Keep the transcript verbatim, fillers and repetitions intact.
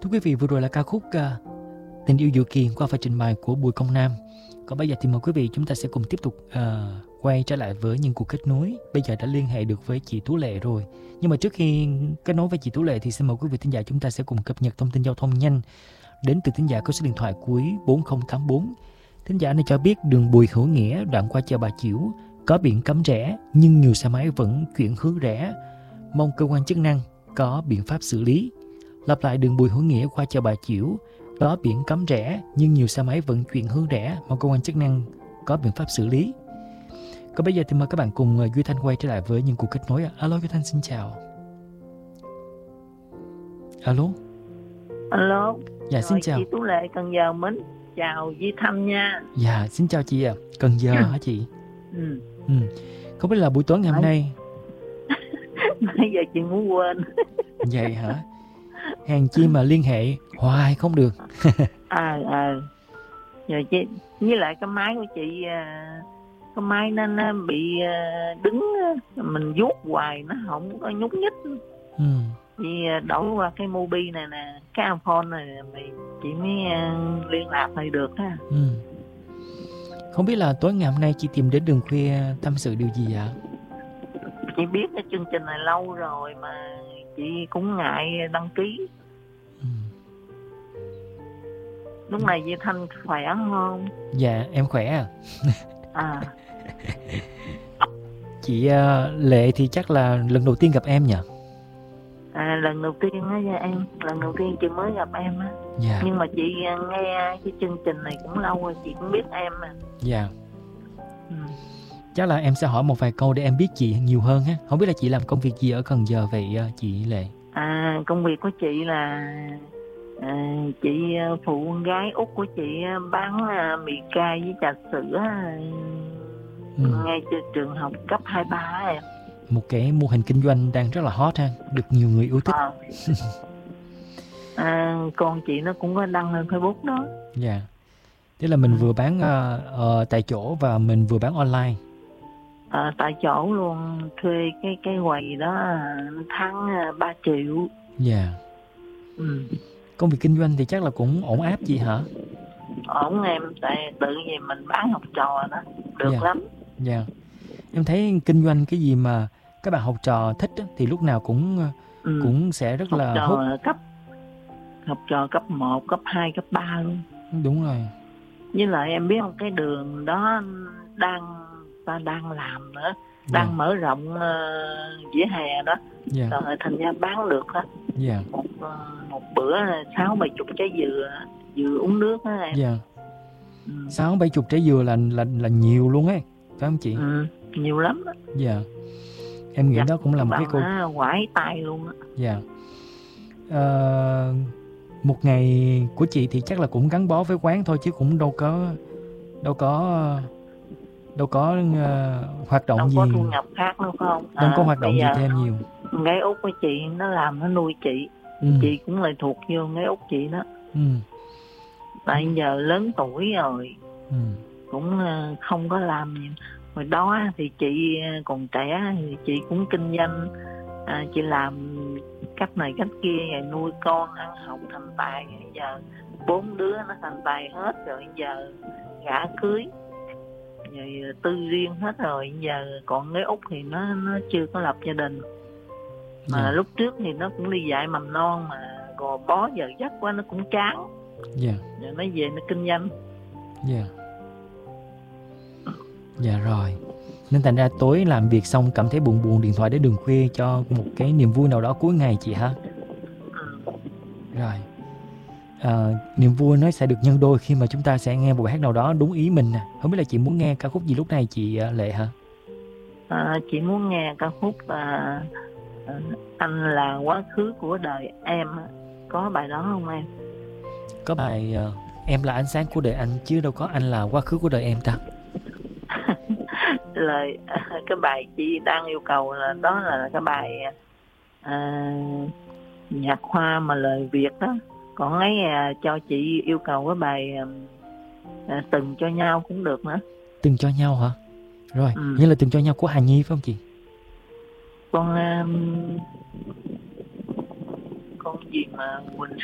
Thưa quý vị, vừa rồi là ca khúc uh, Tình yêu dự kiến qua phần trình bày của Bùi Công Nam. Còn bây giờ thì mời quý vị chúng ta sẽ cùng tiếp tục uh, quay trở lại với những cuộc kết nối. Bây giờ đã liên hệ được với chị Tú Lệ rồi. Nhưng mà trước khi kết nối với chị Tú Lệ thì xin mời quý vị thính giả chúng ta sẽ cùng cập nhật thông tin giao thông nhanh đến từ thính giả có số điện thoại cuối bốn không tám bốn. Thính giả này cho biết đường Bùi Hữu Nghĩa đoạn qua chợ Bà Chiểu có biển cấm rẽ nhưng nhiều xe máy vẫn chuyển hướng rẽ. Mong cơ quan chức năng có biện pháp xử lý. Lặp lại, đường Bùi Hữu Nghĩa qua chợ Bà Chiểu có biển cấm rẽ nhưng nhiều xe máy vẫn chuyển hướng rẽ, mong cơ quan chức năng có biện pháp xử lý. Còn bây giờ thì mời các bạn cùng Duy Thanh quay trở lại với những cuộc kết nối. Alo Duy Thanh, xin chào. Alo. Alo. Dạ, xin chào. Chị Tú Lệ Cần Giờ mến chào Duy Thanh nha. Dạ, xin chào chị ạ. À. Cần Giờ hả chị? Ừ. Ừ. Không biết là buổi tối ngày hôm nay. Bây giờ chị muốn quên. Vậy hả? Hèn chi mà liên hệ hoài không được. À à. Giờ chị với lại cái máy của chị, cái máy nó, nó bị đứng, mình vuốt hoài nó không có nhúc nhích. Ừ. Chị đổi qua cái Mobi này nè, cái iPhone này mày chị mới liên lạc lại được ha. Ừ. Không biết là tối ngày hôm nay chị tìm đến Đường Khuya tâm sự điều gì ạ? Chị biết cái chương trình này lâu rồi mà chị cũng ngại đăng ký. Ừ. Lúc này Duy Thanh khỏe không? Dạ em khỏe à. À. Chị uh, Lệ thì chắc là lần đầu tiên gặp em nhỉ? À, lần đầu tiên á nha em, lần đầu tiên chị mới gặp em á. Dạ. Nhưng mà chị nghe cái chương trình này cũng lâu rồi, chị cũng biết em mà. Dạ. Ừ. Chắc là em sẽ hỏi một vài câu để em biết chị nhiều hơn ha. Không biết là chị làm công việc gì ở Cần Giờ vậy chị Lệ? À, công việc của chị là à, chị phụ con gái út của chị bán à, mì cay với trà sữa ừ. ngay trường học cấp hai ba em. Một cái mô hình kinh doanh đang rất là hot ha, được nhiều người yêu thích. À. À, con chị nó cũng có đăng lên Facebook đó. Dạ. Thế là mình à. vừa bán uh, uh, tại chỗ và mình vừa bán online. À, tại chỗ luôn, thuê cái cái quầy đó tháng ba triệu. Dạ. Ừ. Công việc kinh doanh thì chắc là cũng ổn áp gì hả? Ổn em, tại tự gì mình bán học trò đó, được dạ. lắm. Dạ. Em thấy kinh doanh cái gì mà các bạn học trò thích á, thì lúc nào cũng ừ. cũng sẽ rất học là trò hút. cấp học trò cấp một, cấp hai, cấp ba luôn. Đúng rồi. Với lại em biết không, cái đường đó đang ta đang làm nữa, đang yeah. mở rộng uh, vỉa hè đó, yeah. rồi thành ra bán được đó. Yeah. Một uh, một bữa sáu bảy chục trái dừa, dừa uống nước đó em. Yeah. Ừ. Sáu bảy chục trái dừa là là là nhiều luôn ấy, phải không chị? Ừ, nhiều lắm đó. Dạ. Yeah. Em nghĩ dạ. đó cũng là một cái câu quải tay luôn á. Dạ. Yeah. Uh, một ngày của chị thì chắc là cũng gắn bó với quán thôi chứ cũng đâu có đâu có đâu có uh, hoạt động đâu gì, có thu nhập khác đâu không? Đâu à, có hoạt động gì thêm nhiều. Gái út của chị nó làm, nó nuôi chị. ừ. Chị cũng lại thuộc vô gái út chị đó. ừ. Tại giờ lớn tuổi rồi, ừ. cũng không có làm gì. Hồi đó thì chị còn trẻ thì chị cũng kinh doanh, à, chị làm cách này cách kia rồi nuôi con ăn học thành tài. Giờ bốn đứa nó thành tài hết rồi, giờ gả cưới rồi tư riêng hết rồi. Giờ còn cái út thì nó nó chưa có lập gia đình, mà yeah. lúc trước thì nó cũng đi dạy mầm non mà gò bó giờ giấc quá nó cũng chán. Yeah. Giờ nó về nó kinh doanh. Dạ. Yeah. Dạ rồi. Nên thành ra tối làm việc xong cảm thấy buồn buồn điện thoại đến Đường Khuya cho một cái niềm vui nào đó cuối ngày chị hả? Ừ. Rồi. À, niềm vui nó sẽ được nhân đôi khi mà chúng ta sẽ nghe một bài hát nào đó đúng ý mình nè. Không biết là chị muốn nghe ca khúc gì lúc này chị Lệ hả? À, chị muốn nghe ca khúc à, Anh Là Quá Khứ Của Đời Em. Có bài đó không em? Có bài uh, Em Là Ánh Sáng Của Đời Anh chứ đâu có Anh Là Quá Khứ Của Đời Em ta. Lời cái bài chị đang yêu cầu là đó là cái bài à, nhạc Hoa mà lời Việt đó. Còn ấy à, cho chị yêu cầu cái bài à, Từng Cho Nhau cũng được nữa. Từng Cho Nhau hả? Rồi, ừ. Như là Từng Cho Nhau của Hà Nhi phải không chị? Con um, con gì mà Quỳnh